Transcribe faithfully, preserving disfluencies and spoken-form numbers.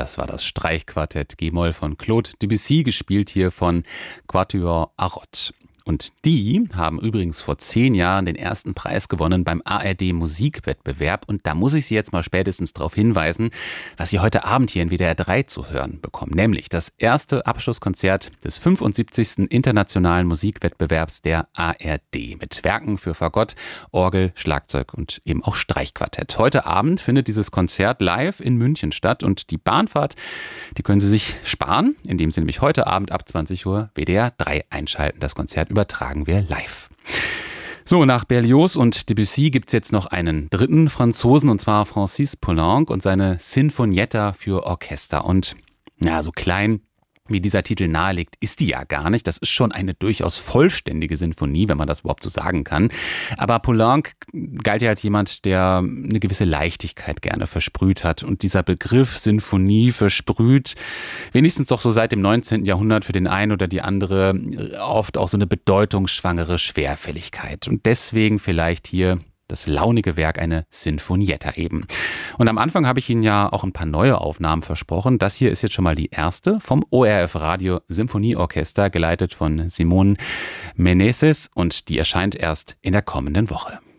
Das war das Streichquartett G-Moll von Claude Debussy, gespielt hier von Quatuor Arrot. Und die haben übrigens vor zehn Jahren den ersten Preis gewonnen beim A R D-Musikwettbewerb. Und da muss ich Sie jetzt mal spätestens darauf hinweisen, was Sie heute Abend hier in W D R drei zu hören bekommen. Nämlich das erste Abschlusskonzert des fünfundsiebzigsten Internationalen Musikwettbewerbs der A R D mit Werken für Fagott, Orgel, Schlagzeug und eben auch Streichquartett. Heute Abend findet dieses Konzert live in München statt. Und die Bahnfahrt, die können Sie sich sparen, indem Sie nämlich heute Abend ab zwanzig Uhr W D R drei einschalten. Das Konzert übertragen wir live. So, nach Berlioz und Debussy gibt es jetzt noch einen dritten Franzosen, und zwar Francis Poulenc und seine Sinfonietta für Orchester. Und ja, so klein wie dieser Titel nahelegt, ist die ja gar nicht. Das ist schon eine durchaus vollständige Sinfonie, wenn man das überhaupt so sagen kann. Aber Poulenc galt ja als jemand, der eine gewisse Leichtigkeit gerne versprüht hat. Und dieser Begriff Sinfonie versprüht wenigstens doch so seit dem neunzehnten Jahrhundert für den einen oder die andere oft auch so eine bedeutungsschwangere Schwerfälligkeit. Und deswegen vielleicht hier das launige Werk, eine Sinfonietta eben. Und am Anfang habe ich Ihnen ja auch ein paar neue Aufnahmen versprochen. Das hier ist jetzt schon mal die erste vom O R F Radio Symphonieorchester, geleitet von Simone Meneses, und die erscheint erst in der kommenden Woche.